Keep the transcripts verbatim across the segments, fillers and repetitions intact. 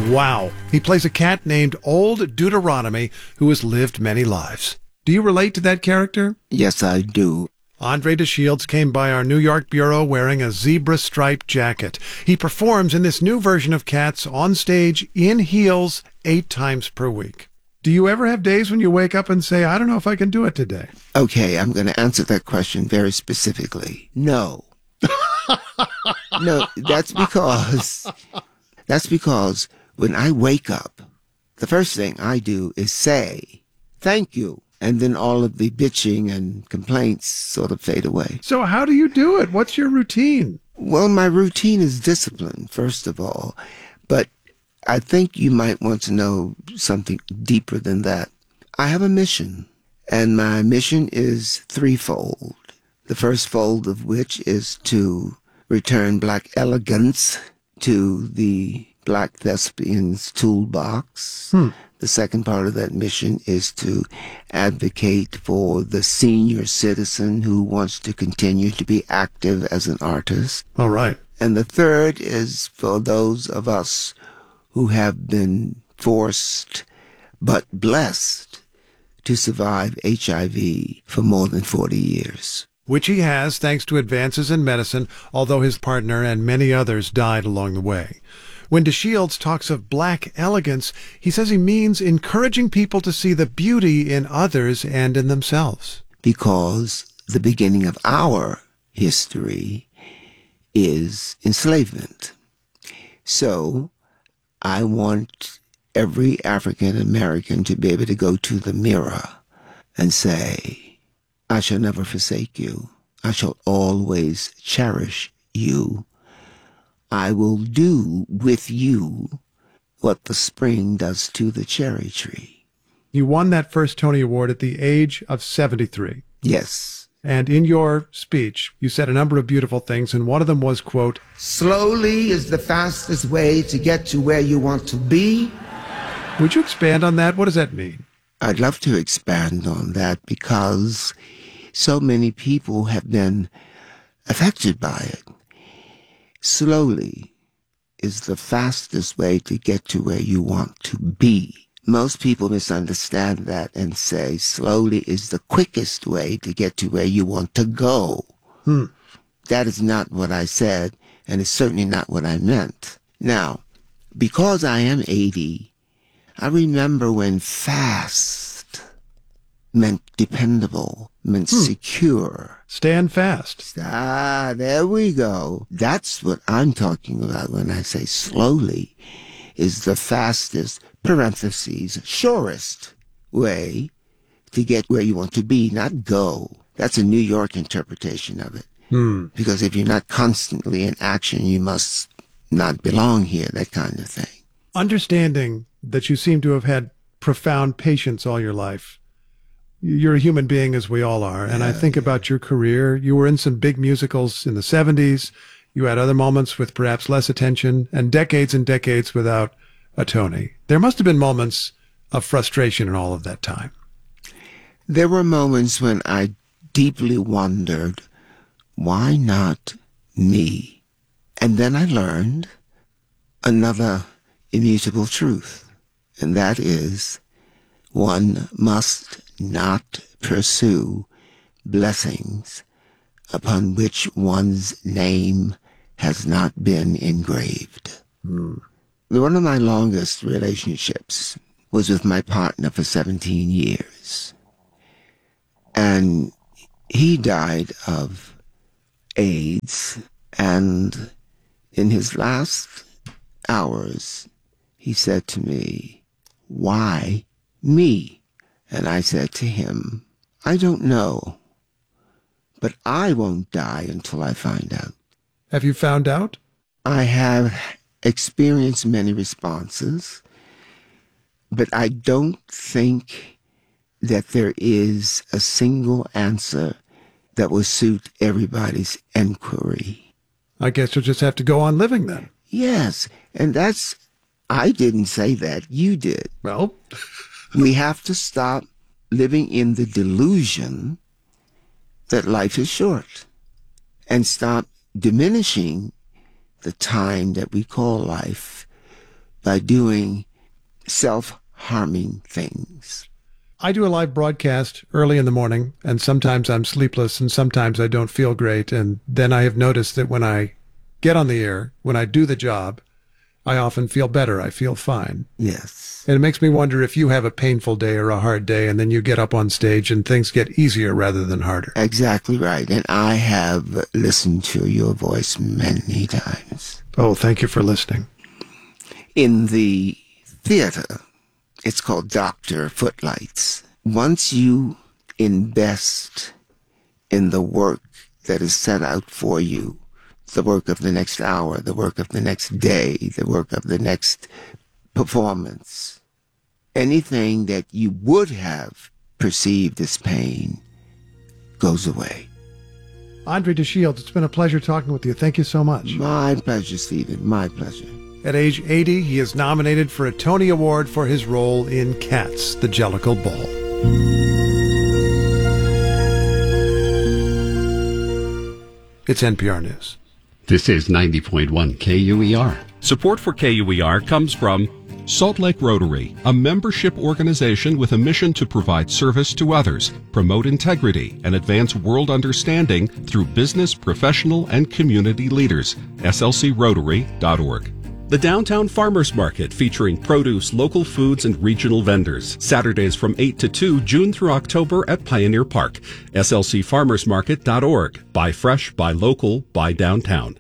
Wow. He plays a cat named Old Deuteronomy who has lived many lives. Do you relate to that character? Yes, I do. Andre DeShields came by our New York bureau wearing a zebra-striped jacket. He performs in this new version of Cats on stage in heels eight times per week. Do you ever have days when you wake up and say, I don't know if I can do it today? Okay, I'm going to answer that question very specifically. No. No, that's because, that's because when I wake up, the first thing I do is say, thank you. And then all of the bitching and complaints sort of fade away. So how do you do it? What's your routine? Well, my routine is discipline, first of all. But I think you might want to know something deeper than that. I have a mission, and my mission is threefold. The first fold of which is to return black elegance to the black thespian's toolbox. Hmm. The second part of that mission is to advocate for the senior citizen who wants to continue to be active as an artist. All right. And the third is for those of us who have been forced but blessed to survive H I V for more than forty years. Which he has thanks to advances in medicine, although his partner and many others died along the way. When DeShields talks of black elegance, he says he means encouraging people to see the beauty in others and in themselves. Because the beginning of our history is enslavement. So I want every African American to be able to go to the mirror and say, I shall never forsake you. I shall always cherish you. I will do with you what the spring does to the cherry tree. You won that first Tony Award at the age of seventy-three. Yes. And in your speech, you said a number of beautiful things, and one of them was, quote, slowly is the fastest way to get to where you want to be. Would you expand on that? What does that mean? I'd love to expand on that because so many people have been affected by it. Slowly is the fastest way to get to where you want to be. Most people misunderstand that and say slowly is the quickest way to get to where you want to go. Hmm. That is not what I said, and it's certainly not what I meant. Now, because I am eighty, I remember when fast meant dependable, meant hmm. secure. Stand fast. Ah, there we go. That's what I'm talking about when I say slowly is the fastest, parentheses, surest way to get where you want to be, not go. That's a New York interpretation of it. Hmm. Because if you're not constantly in action, you must not belong here, that kind of thing. Understanding that you seem to have had profound patience all your life. You're a human being, as we all are. And yeah, I think yeah. about your career. You were in some big musicals in the seventies. You had other moments with perhaps less attention and decades and decades without a Tony. There must have been moments of frustration in all of that time. There were moments when I deeply wondered, why not me? And then I learned another immutable truth, and that is one must not pursue blessings upon which one's name has not been engraved. Mm. One of my longest relationships was with my partner for seventeen years. And he died of AIDS, and in his last hours, he said to me, why me? And I said to him, I don't know, but I won't die until I find out. Have you found out? I have experienced many responses, but I don't think that there is a single answer that will suit everybody's inquiry. I guess you'll just have to go on living then. Yes, and that's, I didn't say that, you did. Well... We have to stop living in the delusion that life is short and stop diminishing the time that we call life by doing self-harming things. I do a live broadcast early in the morning, and sometimes I'm sleepless and sometimes I don't feel great. And then I have noticed that when I get on the air, when I do the job, I often feel better. I feel fine. Yes. And it makes me wonder if you have a painful day or a hard day and then you get up on stage and things get easier rather than harder. Exactly right. And I have listened to your voice many times. Oh, thank you for listening. In the theater, it's called Doctor Footlights. Once you invest in the work that is set out for you, the work of the next hour, the work of the next day, the work of the next performance, anything that you would have perceived as pain goes away. Andre De Shields, it's been a pleasure talking with you. Thank you so much. My pleasure, Stephen. My pleasure. At age eighty, he is nominated for a Tony Award for his role in Cats, the Jellicle Ball. It's N P R News. This is ninety point one K U E R. Support for K U E R comes from Salt Lake Rotary, a membership organization with a mission to provide service to others, promote integrity, and advance world understanding through business, professional, and community leaders. S L C Rotary dot org. The Downtown Farmers Market, featuring produce, local foods, and regional vendors. Saturdays from eight to two, June through October at Pioneer Park. S L C farmers market dot org. Buy fresh, buy local, buy downtown.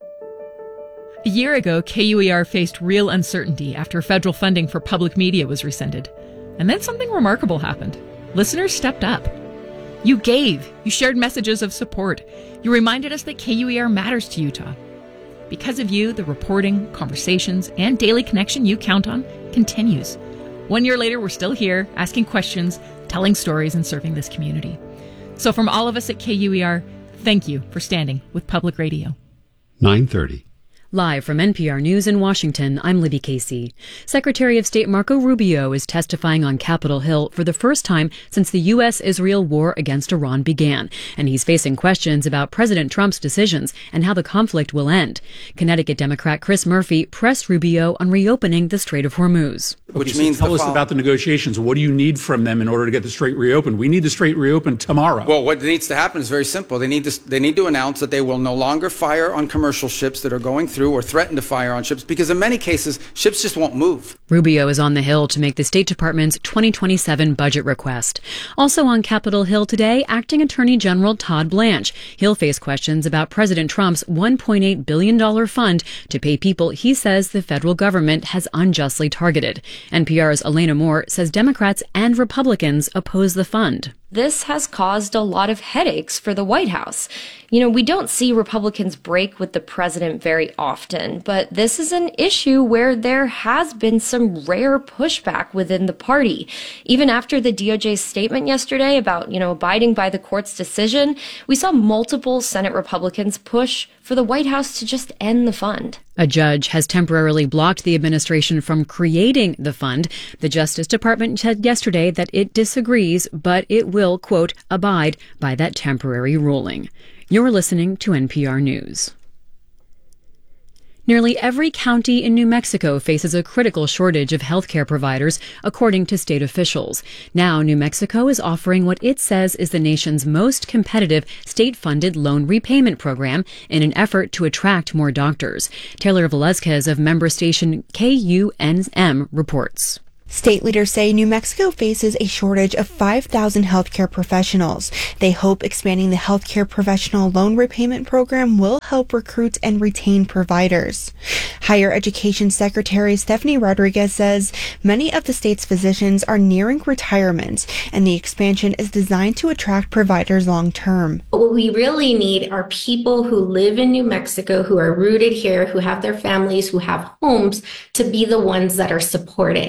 A year ago, K U E R faced real uncertainty after federal funding for public media was rescinded. And then something remarkable happened. Listeners stepped up. You gave. You shared messages of support. You reminded us that K U E R matters to Utah. Because of you, the reporting, conversations, and daily connection you count on continues. One year later, we're still here, asking questions, telling stories, and serving this community. So from all of us at K U E R, thank you for standing with public radio. nine thirty. Live from N P R News in Washington, I'm Libby Casey. Secretary of State Marco Rubio is testifying on Capitol Hill for the first time since the U S Israel war against Iran began, and he's facing questions about President Trump's decisions and how the conflict will end. Connecticut Democrat Chris Murphy pressed Rubio on reopening the Strait of Hormuz. Which okay, means so tell us about the negotiations. What do you need from them in order to get the strait reopened? We need the strait reopened tomorrow. Well, what needs to happen is very simple. They need to they need to announce that they will no longer fire on commercial ships that are going through or threaten to fire on ships, because in many cases, ships just won't move. Rubio is on the Hill to make the State Department's twenty twenty-seven budget request. Also on Capitol Hill today, Acting Attorney General Todd Blanche. He'll face questions about President Trump's one point eight billion dollars fund to pay people he says the federal government has unjustly targeted. N P R's Elena Moore says Democrats and Republicans oppose the fund. This has caused a lot of headaches for the White House. You know, we don't see Republicans break with the president very often, but this is an issue where there has been some rare pushback within the party. Even after the D O J's statement yesterday about, you know, abiding by the court's decision, we saw multiple Senate Republicans push for the White House to just end the fund. A judge has temporarily blocked the administration from creating the fund. The Justice Department said yesterday that it disagrees, but it will, quote, abide by that temporary ruling. You're listening to N P R News. Nearly every county in New Mexico faces a critical shortage of healthcare providers, according to state officials. Now, New Mexico is offering what it says is the nation's most competitive state-funded loan repayment program in an effort to attract more doctors. Taylor Velazquez of member station K U N M reports. State leaders say New Mexico faces a shortage of five thousand healthcare professionals. They hope expanding the healthcare professional loan repayment program will help recruit and retain providers. Higher Education Secretary Stephanie Rodriguez says many of the state's physicians are nearing retirement, and the expansion is designed to attract providers long term. What we really need are people who live in New Mexico, who are rooted here, who have their families, who have homes, to be the ones that are supported. Under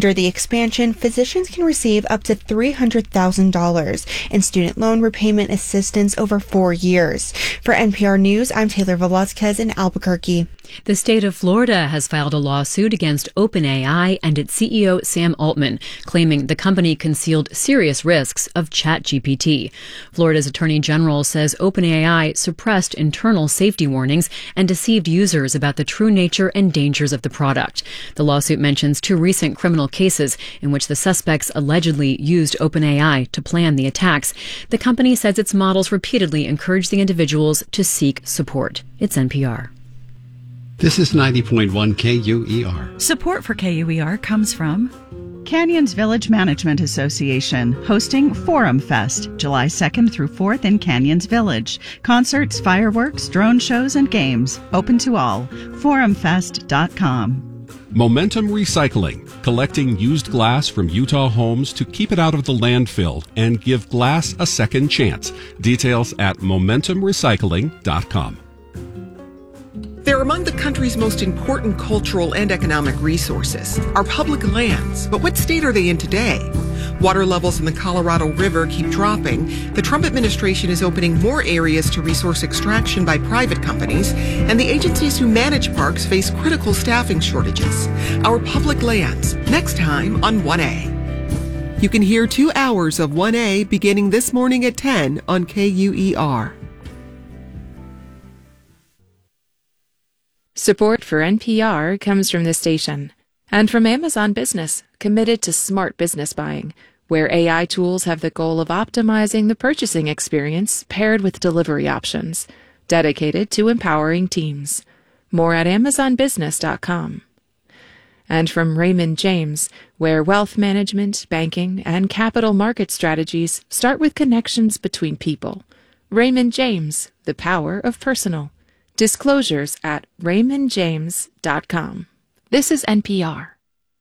Under the expansion, physicians can receive up to three hundred thousand dollars in student loan repayment assistance over four years. For N P R News, I'm Taylor Velazquez in Albuquerque. The state of Florida has filed a lawsuit against OpenAI and its C E O Sam Altman, claiming the company concealed serious risks of ChatGPT. Florida's Attorney General says OpenAI suppressed internal safety warnings and deceived users about the true nature and dangers of the product. The lawsuit mentions two recent criminal cases in which the suspects allegedly used OpenAI to plan the attacks. The company says its models repeatedly encouraged the individuals to seek support. It's N P R. This is ninety point one K U E R. Support for K U E R comes from Canyons Village Management Association, hosting Forum Fest, July second through fourth in Canyons Village. Concerts, fireworks, drone shows, and games. Open to all. forum fest dot com. Momentum Recycling, collecting used glass from Utah homes to keep it out of the landfill and give glass a second chance. Details at momentum recycling dot com. They're among the country's most important cultural and economic resources, our public lands. But what state are they in today? Water levels in the Colorado River keep dropping. The Trump administration is opening more areas to resource extraction by private companies, and the agencies who manage parks face critical staffing shortages. Our public lands, next time on one A. You can hear two hours of one A beginning this morning at ten on K U E R. Support for N P R comes from this station and from Amazon Business, committed to smart business buying, where A I tools have the goal of optimizing the purchasing experience paired with delivery options, dedicated to empowering teams. More at amazon business dot com. And from Raymond James, where wealth management, banking, and capital market strategies start with connections between people. Raymond James, the power of personal. Disclosures at raymond james dot com. This is N P R.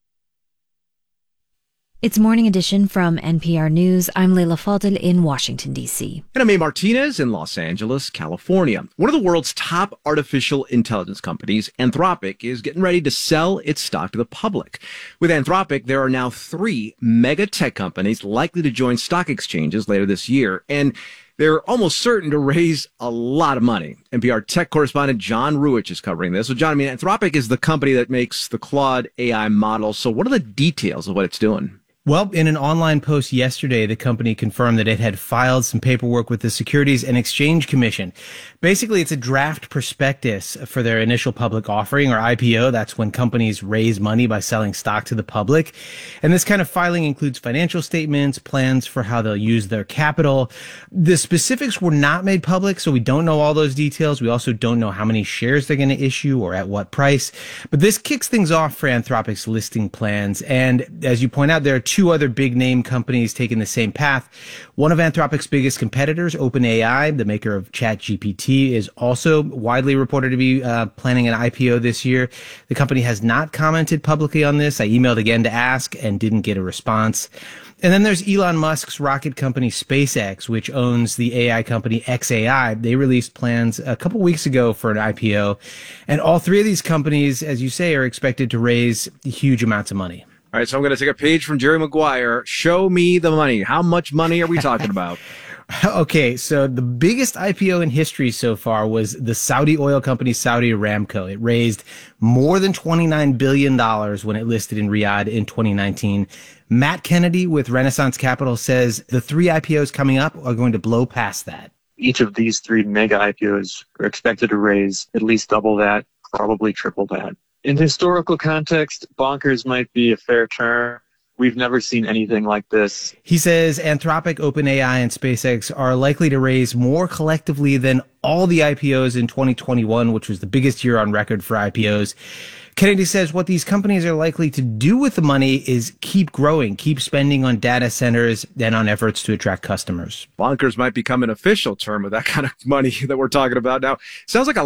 It's Morning Edition from N P R News. I'm Leila Fadel in Washington, D C. And I'm A. Martinez in Los Angeles, California. One of the world's top artificial intelligence companies, Anthropic, is getting ready to sell its stock to the public. With Anthropic, there are now three mega tech companies likely to join stock exchanges later this year. And they're almost certain to raise a lot of money. N P R tech correspondent John Ruwitch is covering this. So, John, I mean, Anthropic is the company that makes the Claude A I model. So what are the details of what it's doing? Well, in an online post yesterday, the company confirmed that it had filed some paperwork with the Securities and Exchange Commission. Basically, it's a draft prospectus for their initial public offering, or I P O. That's when companies raise money by selling stock to the public. And this kind of filing includes financial statements, plans for how they'll use their capital. The specifics were not made public, so we don't know all those details. We also don't know how many shares they're going to issue or at what price. But this kicks things off for Anthropic's listing plans. And as you point out, there are two two other big name companies taking the same path. One of Anthropic's biggest competitors, OpenAI, the maker of ChatGPT, is also widely reported to be uh, planning an I P O this year. The company has not commented publicly on this. I emailed again to ask and didn't get a response. And then there's Elon Musk's rocket company SpaceX, which owns the A I company X A I. They released plans a couple weeks ago for an I P O. And all three of these companies, as you say, are expected to raise huge amounts of money. All right, so I'm going to take a page from Jerry Maguire. Show me the money. How much money are we talking about? Okay, so the biggest I P O in history so far was the Saudi oil company Saudi Aramco. It raised more than twenty-nine billion dollars when it listed in Riyadh in twenty nineteen. Matt Kennedy with Renaissance Capital says the three I P Os coming up are going to blow past that. Each of these three mega I P Os are expected to raise at least double that, probably triple that. In historical context, bonkers might be a fair term. We've never seen anything like this. He says Anthropic, OpenAI, and SpaceX are likely to raise more collectively than all the I P Os in twenty twenty-one, which was the biggest year on record for I P Os. Kennedy says what these companies are likely to do with the money is keep growing, keep spending on data centers and on efforts to attract customers. Bonkers might become an official term of that kind of money that we're talking about now. Sounds like a